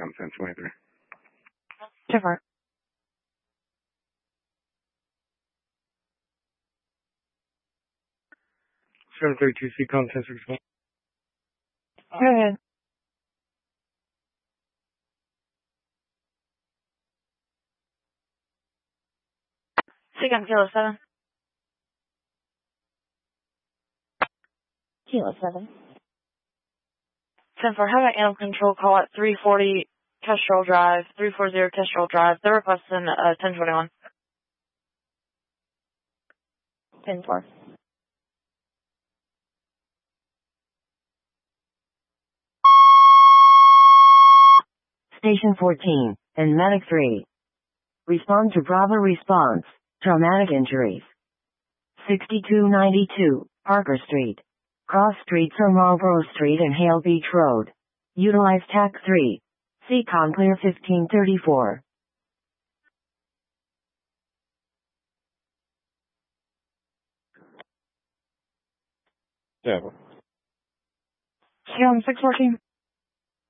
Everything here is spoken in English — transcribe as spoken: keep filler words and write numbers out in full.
on ten twenty-three. Different. seven thirty-two C com ten sixty-one. Go ahead. Second Kilo seven. Kilo seven. ten four, have an animal control call at three forty Kestrel Drive, three forty Kestrel Drive. They're requesting uh, ten twenty-one. ten four. Station fourteen, and Medic three. Respond to Bravo response, traumatic injuries. sixty-two ninety-two, Parker Street. Cross streets are Marlborough Street and Hale Beach Road. Utilize T A C three. C COM clear fifteen thirty-four. Seven. C COM six fourteen.